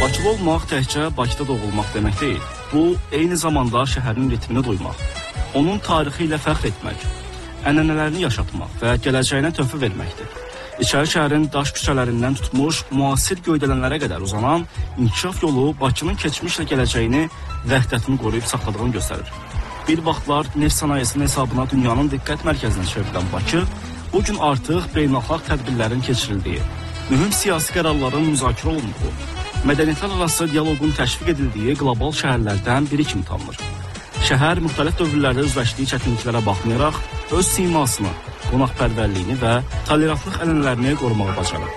Bakılı olmaq təkcə Bakıda doğulmaq demək deyil. Bu, eyni zamanda şəhərin ritmini duymaq, onun tarixi ilə fəxr etmək, ənənələrini yaşatmaq və gələcəyinə töhfə verməkdir. İçəri şəhərin daş küçələrindən tutmuş, müasir göydələnlərə qədər uzanan inkişaf yolu Bakının keçmişlə gələcəyini, vəhdətini qoruyub saxladığını göstərir. Bir vaxtlar neft sənayesinin hesabına dünyanın diqqət mərkəzinə çevrilən Bakı, bugün artıq beynəlxalq tədbirlərin keçirildiyi, mühüm siyasi qərarların müzakirə olunduğu, mədəniyyətlər arası dialoqun təşviq edildiyi qlobal şəhərlərdən biri kimi tanınır. Şəhər müxtəlif dövrlərdə üzləşdiyi çətinliklərə baxmayaraq, öz simasını, qonaqpərvərliyini və tolerantlıq ənənələrini qorumağa bacarır.